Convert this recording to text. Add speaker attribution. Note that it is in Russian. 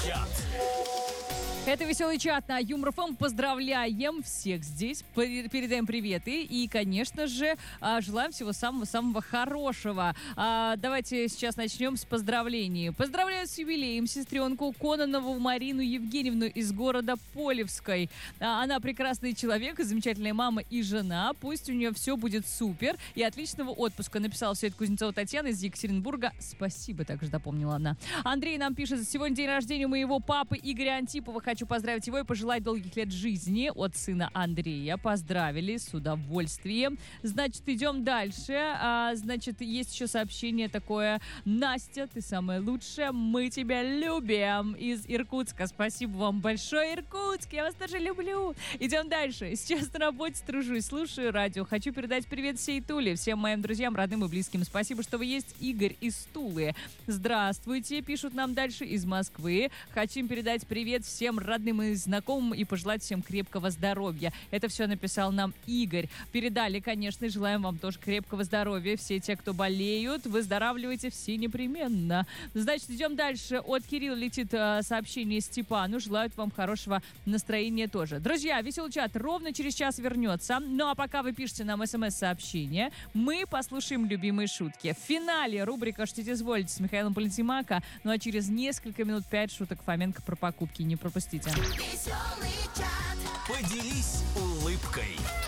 Speaker 1: чат.
Speaker 2: Это веселый чат на Юмор ФМ. Поздравляем всех здесь. Передаем приветы. И, конечно же, желаем всего самого-самого хорошего. Давайте сейчас начнем с поздравлений. Поздравляю с юбилеем сестренку Кононову Марину Евгеньевну из города Полевской. Она прекрасный человек, замечательная мама и жена. Пусть у нее все будет супер. И отличного отпуска. Написала все это Кузнецова Татьяна из Екатеринбурга. Спасибо, также допомнила она. Андрей нам пишет: сегодня день рождения у моего папы Игоря Антипова. Хочу поздравить его и пожелать долгих лет жизни от сына Андрея. Поздравили с удовольствием. Значит, идем дальше. Значит, есть еще сообщение такое. Настя, ты самая лучшая. Мы тебя любим. Из Иркутска. Спасибо вам большое, Иркутск. Я вас тоже люблю. Идем дальше. Сейчас на работе тружусь, слушаю радио. Хочу передать привет всей Туле, всем моим друзьям, родным и близким. Спасибо, что вы есть. Игорь из Тулы. Здравствуйте. Пишут нам дальше из Москвы. Хотим передать привет всем родным и знакомым и пожелать всем крепкого здоровья. Это все написал нам Игорь. Передали, конечно, и желаем вам тоже крепкого здоровья. Все те, кто болеют, выздоравливайте все непременно. Значит, идем дальше. От Кирилла летит сообщение Степану. Желают вам хорошего настроения тоже. Друзья, веселый чат ровно через час вернется. Ну а пока вы пишете нам смс-сообщение, мы послушаем любимые шутки. В финале рубрика «Что изволите» с Михаилом Полетимако. Ну а через несколько минут 5 шуток Фоменко про покупки. Не пропустите.
Speaker 1: Поделись улыбкой.